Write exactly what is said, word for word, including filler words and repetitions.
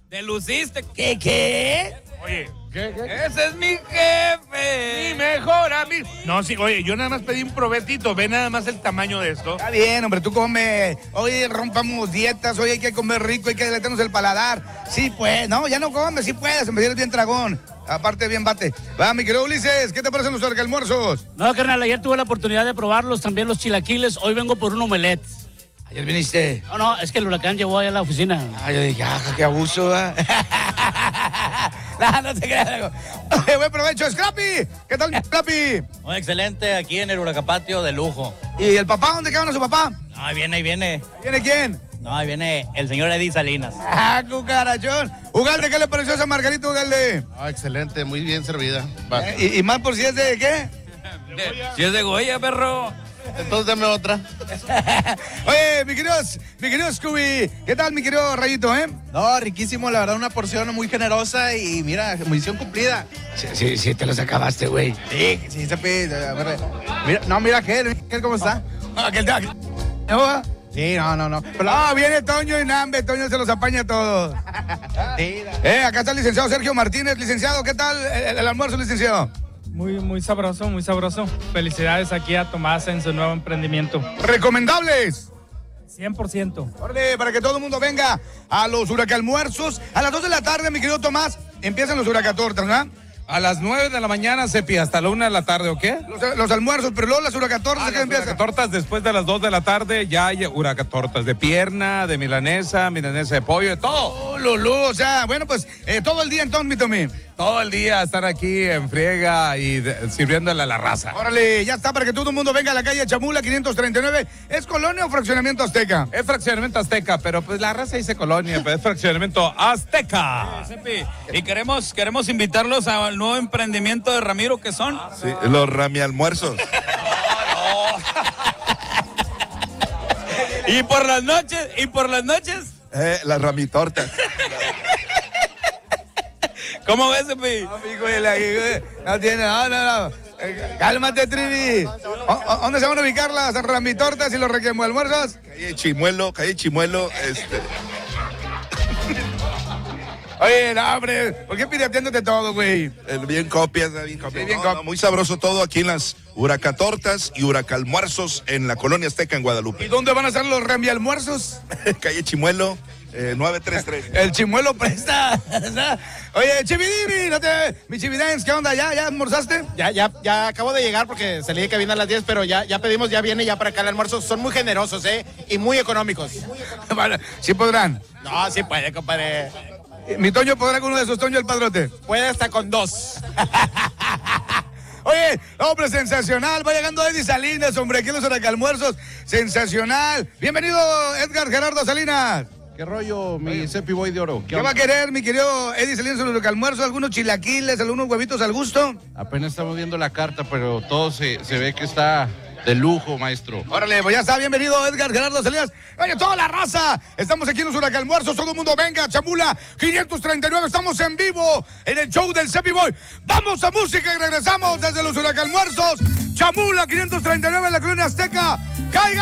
Te luciste. ¿Qué, qué? Oye, ¿qué, qué? Ese es mi jefe. Mi mejor amigo. No, sí, oye, yo nada más pedí un probetito. Ve nada más el tamaño de esto. Está bien, hombre, tú come. Hoy rompamos dietas, hoy hay que comer rico, hay que deleitarnos el paladar. Sí, pues, no, ya no comes, sí puedes, me eres bien dragón. Aparte, bien bate. Va, mi querido Ulises, ¿qué te parecen los almuerzos? No, carnal, ayer tuve la oportunidad de probarlos, también los chilaquiles. Hoy vengo por un omelette. Ayer viniste. No, no, es que el huracán llegó allá a la oficina. Ah, yo dije, ah, qué abuso, ¿eh? no, no te creas. Oye, buen provecho, Scrappy. ¿Qué tal, Scrappy? Muy excelente, aquí en el Huracapatio de lujo. ¿Y el papá? ¿Dónde quedaron a su papá? No, ahí viene, ahí viene. ¿Viene quién? No, ahí viene el señor Eddie Salinas. Ah, cucarachón. Ugalde, ¿qué le pareció a esa margarita, Ugalde? Ah, excelente, muy bien servida. Va. Eh, ¿Y, y más por si es de qué? Si es de Goya, perro. Entonces dame otra. Oye, mi querido, mi querido Scooby, ¿qué tal, mi querido Rayito, eh? No, riquísimo, la verdad, una porción muy generosa y mira, misión cumplida. Sí, sí, sí, te los acabaste, güey. Sí, sí, se pide. a ver, Mira, no, mira aquel, mira aquel cómo está. Ah, ¿qué tal? ¿No? Sí, no, no, no. Pero Ah, viene Toño y Nambe, Toño se los apaña a todos. sí, Eh, acá está el licenciado Sergio Martínez. Licenciado, ¿qué tal el, el almuerzo, licenciado? Muy, muy sabroso, muy sabroso. Felicidades aquí a Tomás en su nuevo emprendimiento. ¿Recomendables? cien por ciento. Órale, para que todo el mundo venga a los huracalmuerzos. A las dos de la tarde, mi querido Tomás, empiezan los huracatortas, ¿verdad? A las nueve de la mañana, Cepi, hasta la una de la tarde, ¿o qué? Los, los almuerzos, pero luego las huracatortas, Ah, ¿qué las empiezan? huracatortas después de las dos de la tarde, ya hay huracatortas de pierna, de milanesa, milanesa de pollo, de todo. Oh, Lulú, o sea, bueno, pues eh, todo el día entonces, mi Tommy. Todo el día estar aquí en friega y de- sirviéndole a la raza. Órale, ya está, para que todo el mundo venga a la calle Chamula quinientos treinta y nueve. ¿Es colonia o fraccionamiento azteca? Es fraccionamiento azteca, pero pues la raza dice colonia, pero es fraccionamiento azteca. Cepi, y queremos, queremos invitarlos al nuevo emprendimiento de Ramiro, que son. Sí, los ramialmuerzos. Y por las noches, y por las noches, Eh, las ramitortas. ¿cómo ves, Cepi? Amigo de la no tiene, no, no, no. Eh, Cálmate, Trivi. ¿O- o- ¿Dónde se van a ubicar las ramitortas y los requemualmuerzos? Calle Chimuelo, calle Chimuelo, este. Oye, no, hombre, ¿por qué pirateándote todo, güey? el bien copias, bien copias. Sí, bien No, cop- no, muy sabroso todo aquí en las huracatortas y huracalmuerzos en la colonia azteca en ¿Y Guadalupe. dónde van a ser los ramialmuerzos? calle Chimuelo, eh, nueve tres tres. El chimuelo presta. Oye, Chividini, no te... Mi Chividens, ¿qué onda? ¿Ya, ya almorzaste? Ya, ya, ya acabo de llegar porque salí de cabina a las diez, pero ya, ya pedimos, ya viene ya para acá el almuerzo. Son muy generosos, ¿eh? Y muy económicos. Bueno, sí podrán. No, sí puede, compadre. Mi Toño podrá con uno de esos Toño el padrote. Puede hasta con dos. Oye, hombre, sensacional. Va llegando Eddie Salinas, hombre, aquí en los huracalmuerzos. Sensacional. Bienvenido, Edgar Gerardo Salinas. ¿Qué rollo, mi Cepi Boy de Oro? ¿Qué va a querer, mi querido Eddie Salinas, en los huracalmuerzos? ¿Algunos chilaquiles, algunos huevitos al gusto? Apenas estamos viendo la carta, pero todo se, se ve que está de lujo, maestro. Órale, pues ya está, bienvenido Edgar Gerardo Salinas. Oye, toda la raza, estamos aquí en los huracalmuerzos, todo el mundo venga, Chamula quinientos treinta y nueve, estamos en vivo en el show del Cepi Boy. Vamos a música y regresamos desde los huracalmuerzos, Chamula quinientos treinta y nueve en la colonia azteca. ¡Caiga!